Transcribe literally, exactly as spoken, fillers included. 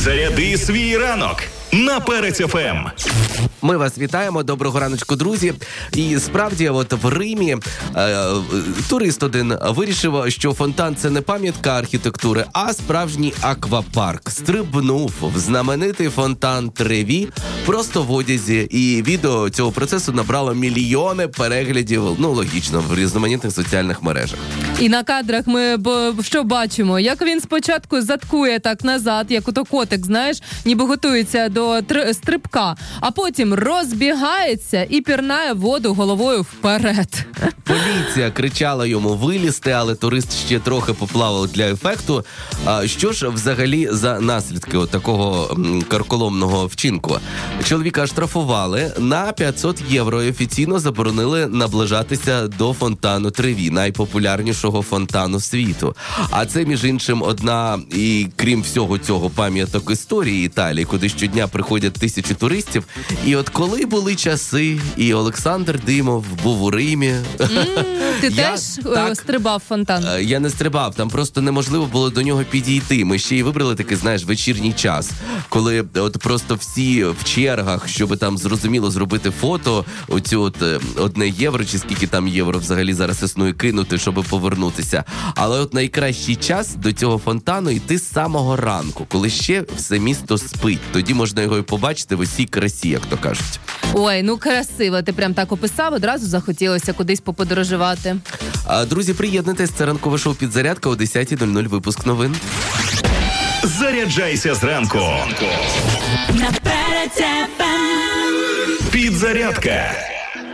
Заряди свій ранок на Перець еф ем. Ми вас вітаємо, доброго раночку, друзі. І справді, от в Римі е, турист один вирішив, що фонтан – це не пам'ятка архітектури, а справжній аквапарк. Стрибнув в знаменитий фонтан Треві просто в одязі. І відео цього процесу набрало мільйони переглядів, ну, логічно, в різноманітних соціальних мережах. І на кадрах ми б, що бачимо? Як він спочатку заткує так назад, як ото котик, знаєш, ніби готується до тр- стрибка, а потім розбігається і пірнає воду головою вперед. Поліція кричала йому вилізти, але турист ще трохи поплавав для ефекту. А що ж взагалі за наслідки от такого м, карколомного вчинку? Чоловіка штрафували на п'ятсот євро і офіційно заборонили наближатися до фонтану Треві, найпопулярнішого фонтану світу. А це, між іншим, одна, і крім всього цього, пам'яток історії Італії, куди щодня приходять тисячі туристів. І от коли були часи, і Олександр Димов був у Римі... Mm, ти я, теж так, стрибав фонтан? Я не стрибав, там просто неможливо було до нього підійти. Ми ще й вибрали такий, знаєш, вечірній час, коли от просто всі в чергах, щоб там зрозуміло зробити фото, оцю от одне євро, чи скільки там євро взагалі зараз існує, кинути, щоб повернутися. Але от найкращий час до цього фонтану йти з самого ранку, коли ще все місто спить. Тоді можна його і побачити в усій красі, як то кажуть. Ой, ну красиво. Ти прям так описав, одразу захотілося кудись поподорожувати. А, друзі, приєднуйтесь, це ранкове шоу «Підзарядка» о десята нуль нуль, випуск новин. Заряджайся зранку. На Перець еф ем. Підзарядка.